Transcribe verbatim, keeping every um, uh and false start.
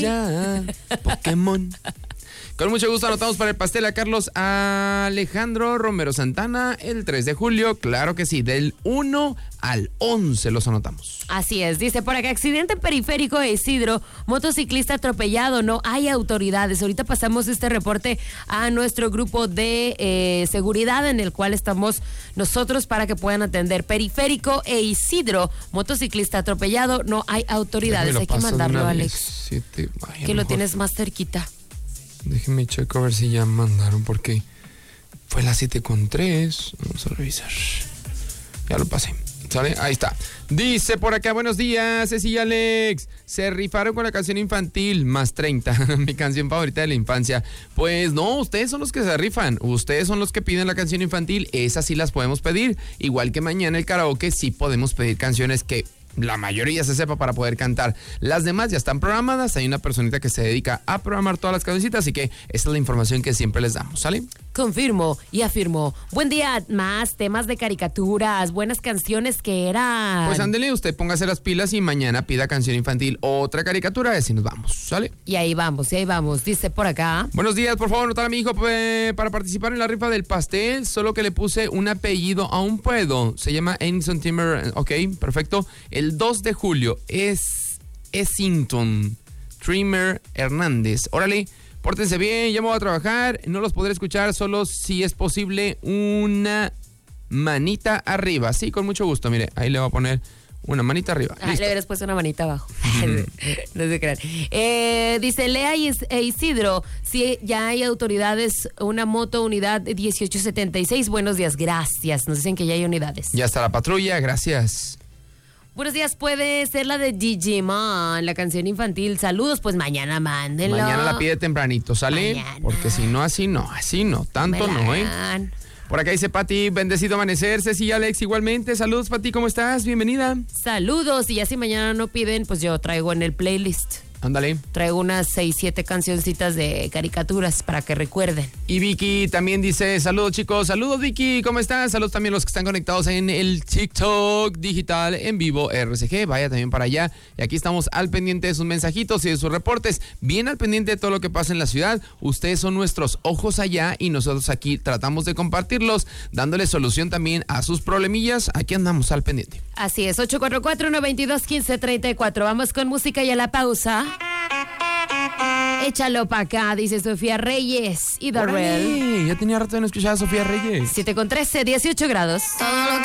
ya, Pokémon. Con mucho gusto anotamos para el pastel a Carlos Alejandro Romero Santana el tres de julio, claro que sí, del uno al once los anotamos. Así es, dice por acá, accidente periférico de Isidro, motociclista atropellado, no hay autoridades. Ahorita pasamos este reporte a nuestro grupo de eh, seguridad en el cual estamos nosotros para que puedan atender. Periférico e Isidro, motociclista atropellado, no hay autoridades. Hay que mandarlo, Alex, siete, ay, que lo tienes más cerquita. Déjenme checo a ver si ya mandaron, porque fue las siete con tres. Vamos a revisar. Ya lo pasé. ¿Sale? Ahí está. Dice por acá, buenos días, Ceci y Alex. Se rifaron con la canción infantil, más treinta, mi canción favorita de la infancia. Pues no, ustedes son los que se rifan. Ustedes son los que piden la canción infantil. Esas sí las podemos pedir. Igual que mañana el karaoke, sí podemos pedir canciones que la mayoría se sepa para poder cantar. Las demás ya están programadas. Hay una personita que se dedica a programar todas las cancioncitas, así que esa es la información que siempre les damos, ¿sale? Confirmo y afirmo. Buen día, más temas de caricaturas, buenas canciones que eran. Pues ándele, usted póngase las pilas y mañana pida canción infantil, otra caricatura, y así nos vamos, ¿sale? Y ahí vamos, y ahí vamos. Dice por acá. Buenos días, por favor, anotar a mi hijo eh, para participar en la rifa del pastel, solo que le puse un apellido, aún puedo. Se llama Enson Timmer, ok, perfecto. El dos de julio es Essington Trimmer Hernández. Órale. Pórtense bien, ya me voy a trabajar, no los podré escuchar, solo si es posible una manita arriba. Sí, con mucho gusto, mire, ahí le voy a poner una manita arriba. Ah, le hubieras puesto una manita abajo. No se crean. Eh, dice Lea y e Isidro, si ya hay autoridades, una moto unidad dieciocho setenta y seis, buenos días, gracias, nos dicen que ya hay unidades. Ya está la patrulla, gracias. Buenos días, puede ser la de Digimon, la canción infantil. Saludos, pues mañana mándenlo. Mañana la pide tempranito, ¿sale? Mañana. Porque si no, así no, así no, tanto no, ¿eh? Por acá dice Pati, bendecido amanecer. Ceci y Alex igualmente. Saludos, Pati, ¿cómo estás? Bienvenida. Saludos, y ya si mañana no piden, pues yo traigo en el playlist. Ándale. Traigo unas seis, siete cancioncitas de caricaturas para que recuerden. Y Vicky también dice, saludos chicos, saludos Vicky, ¿cómo estás? Saludos también los que están conectados en el TikTok digital en vivo R C G, vaya también para allá. Y aquí estamos al pendiente de sus mensajitos y de sus reportes, bien al pendiente de todo lo que pasa en la ciudad. Ustedes son nuestros ojos allá y nosotros aquí tratamos de compartirlos, dándoles solución también a sus problemillas. Aquí andamos al pendiente. Así es, ocho cuatro cuatro, uno dos dos, uno cinco tres cuatro. Vamos con música y a la pausa. Échalo pa' acá, dice Sofía Reyes y Darrell. Ya tenía rato de no escuchar a Sofía Reyes. siete con trece, dieciocho grados.